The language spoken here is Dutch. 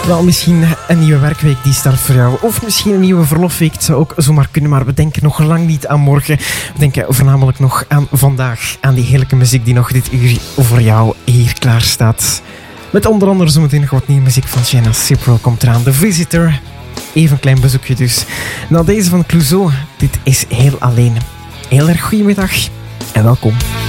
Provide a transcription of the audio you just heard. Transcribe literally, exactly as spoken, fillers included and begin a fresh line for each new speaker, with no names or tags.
Wel, misschien een nieuwe werkweek die start voor jou. Of misschien een nieuwe verlofweek. Het zou ook zomaar kunnen, maar we denken nog lang niet aan morgen. We denken voornamelijk nog aan vandaag. Aan die heerlijke muziek die nog dit uur voor jou hier klaar staat. Met onder andere zometeen nog wat nieuwe muziek van Jenna Cipro komt eraan. The Visitor. Even een klein bezoekje dus. Na deze van Clouseau. Dit is Heel Alleen. Heel erg goedemiddag en welkom.